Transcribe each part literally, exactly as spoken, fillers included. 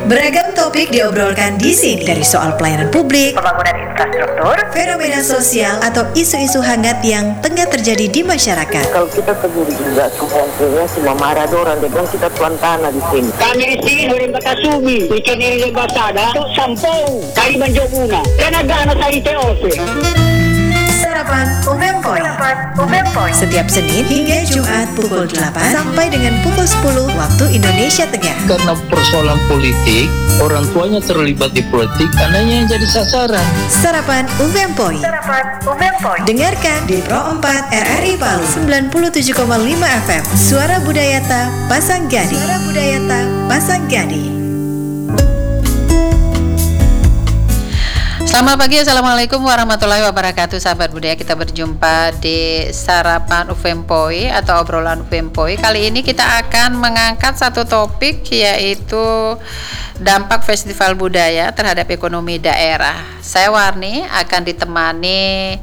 Beragam topik diobrolkan di sini, dari soal pelayanan publik, pembangunan infrastruktur, fenomena sosial, atau isu-isu hangat yang tengah terjadi di masyarakat. Kalau kita tegur juga semua semua marah orang, dia bilang kita tuan tanah di sini. Kami di sini dari Bakasumi, bikin ini di Basada, untuk Sampong, Kaliman Jomuna, karena gana sa I T O P. Sarapan Umempoy. Umempoy setiap Senin hingga Jumat pukul delapan sampai dengan pukul sepuluh waktu Indonesia Tengah. Karena persoalan politik, orang tuanya terlibat di politik, anaknya yang jadi sasaran. Sarapan Umempoy. sarapan Umempoy. Dengarkan di Pro empat R R I Palu sembilan puluh tujuh koma lima F M. Suara Budayata Pasanggadi. Suara Budayata Pasanggadi. Selamat pagi, Assalamualaikum warahmatullahi wabarakatuh. Sahabat budaya, kita berjumpa di Sarapan Ufempoy atau obrolan Ufempoy. Kali ini kita akan mengangkat satu topik, yaitu dampak festival budaya terhadap ekonomi daerah. Saya Warni akan ditemani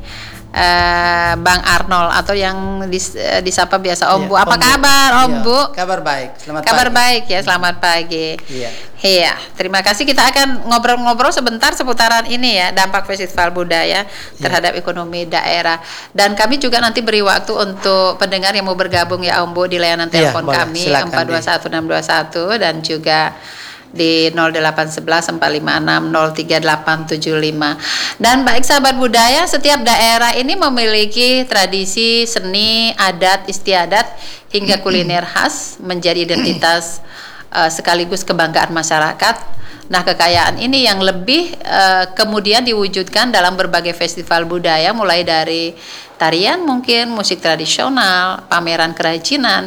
Uh, Bang Arnold atau yang dis, uh, disapa biasa Om Bu. Apa Om kabar Bu. Om Iya, Bu? Kabar baik. Selamat kabar pagi. baik ya, selamat pagi. Iya. Iya, terima kasih. Kita akan ngobrol-ngobrol sebentar seputaran ini ya, dampak festival budaya terhadap ekonomi daerah. Dan kami juga nanti beri waktu untuk pendengar yang mau bergabung ya Om Bu di layanan telepon iya, kami silakan, empat dua satu enam dua satu dan juga di nol delapan satu satu empat lima enam nol tiga delapan tujuh lima. Dan baik sahabat budaya, setiap daerah ini memiliki tradisi, seni, adat, istiadat hingga kuliner khas menjadi identitas uh, sekaligus kebanggaan masyarakat. Nah, kekayaan ini yang lebih uh, kemudian diwujudkan dalam berbagai festival budaya, mulai dari tarian mungkin, musik tradisional, pameran kerajinan,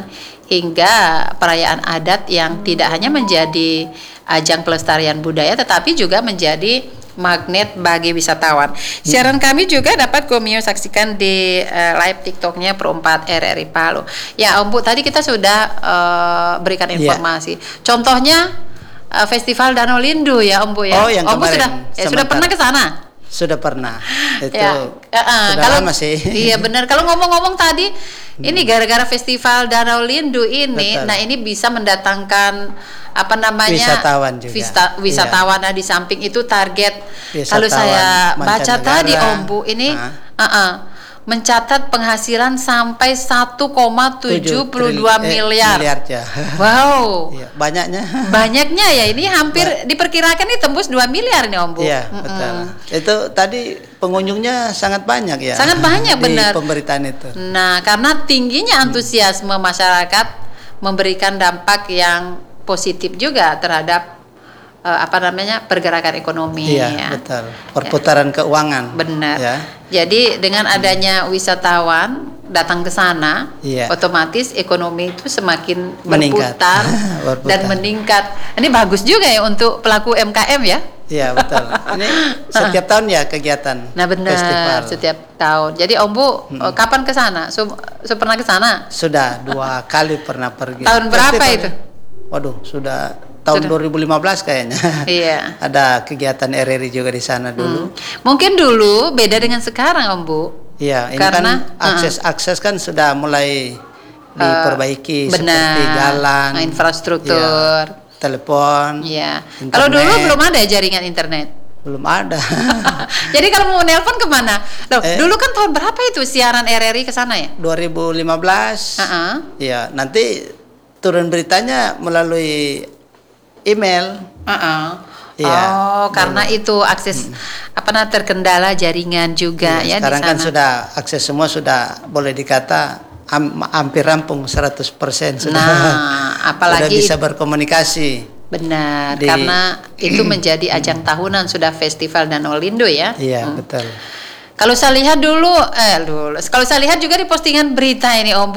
hingga perayaan adat yang tidak hanya menjadi ajang pelestarian budaya tetapi juga menjadi magnet bagi wisatawan. Siaran kami juga dapat Komio saksikan di uh, live TikToknya Pro empat R R I Palu. Ya Om Bu, tadi kita sudah uh, berikan informasi. Yeah. Contohnya uh, Festival Danau Lindu ya Om Bu ya. Oh, yang Om Bu sudah ya, sudah pernah ke sana? Sudah pernah. Itu ya, uh, uh, sudah kalau, lama sih. Iya benar. Kalau ngomong-ngomong tadi, hmm. ini gara-gara Festival Danau Lindu ini, betul. Nah ini bisa mendatangkan apa namanya wisatawan juga. Vista, wisatawan. Nah, iya. di samping itu target wisatawan kalau saya baca tadi Om Bu ini uh, uh, mencatat penghasilan sampai satu koma tujuh dua eh, miliar. miliar ya. Wow. Iya, banyaknya. Banyaknya ya, ini hampir ba- diperkirakan ini tembus dua miliar nih Om Bu. Iya, Mm-mm. betul. Itu tadi pengunjungnya sangat banyak ya. Sangat banyak benar. Di pemberitaan itu. Nah, karena tingginya antusiasme masyarakat memberikan dampak yang positif juga terhadap uh, apa namanya pergerakan ekonomi. Iya, ya. betul. Perputaran ya. Keuangan. Benar. Ya. Jadi dengan adanya wisatawan datang ke sana, iya. otomatis ekonomi itu semakin meningkat. berputar berputar dan meningkat. Ini bagus juga ya untuk pelaku U M K M ya. Iya betul. Ini setiap tahun ya kegiatan. Nah benar, festival. Setiap tahun. Jadi Om Bu, hmm. kapan ke sana? So, so pernah ke sana? Sudah dua kali pernah pergi. Tahun berapa festival. itu? Waduh, sudah tahun sudah. dua ribu lima belas kayaknya. Iya. Ada kegiatan R R I juga di sana dulu. Hmm. Mungkin dulu beda dengan sekarang Om Bu. Iya, ini karena kan akses-akses kan sudah mulai diperbaiki, uh, benar, seperti jalan, infrastruktur, ya, telepon. Iya. Kalau dulu belum ada jaringan internet. Belum ada. Jadi kalau mau nelpon kemana? Loh, eh, dulu kan tahun berapa itu siaran R R I ke sana ya? dua ribu lima belas. Uh-uh. Ya, nanti turun beritanya melalui email. Uh-uh. Ya, oh, karena dulu. Itu akses hmm. apa namanya terkendala jaringan juga ya, ya sekarang di sana. Kan sudah akses semua sudah boleh dikata am, hampir rampung seratus persen sudah. Nah, apalagi sudah bisa berkomunikasi. Benar, di, karena itu menjadi ajang tahunan sudah Festival Danau Lindu ya. Iya, hmm. betul. Kalau saya lihat dulu, eh dulu, kalau saya lihat juga di postingan berita ini Om